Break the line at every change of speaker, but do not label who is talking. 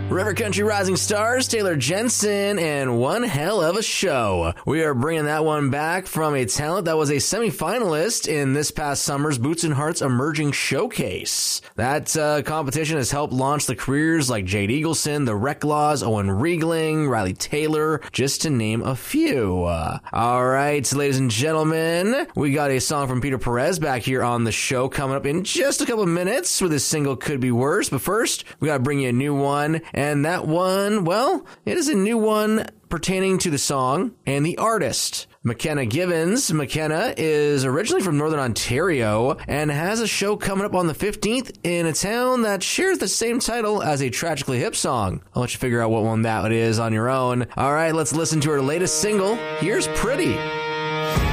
River Country Rising Stars, Taylor Jensen, and one hell of a show. We are bringing that one back from a talent that was a semifinalist in this past summer's Boots and Hearts Emerging Showcase. That competition has helped launch the careers like Jade Eagleson, the Recklaws, Owen Riegling, Riley Taylor, just to name a few. All right, ladies and gentlemen, we got a song from Peter Perez back here on the show coming up in just a couple of minutes with his single Could Be Worse. But first, we got to bring you a new one. And that one, well, it is a new one pertaining to the song and the artist. McKenna Givens. McKenna is originally from Northern Ontario and has a show coming up on the 15th in a town that shares the same title as a Tragically Hip song. I'll let you figure out what one that is on your own. All right, let's listen to her latest single. Here's Pretty.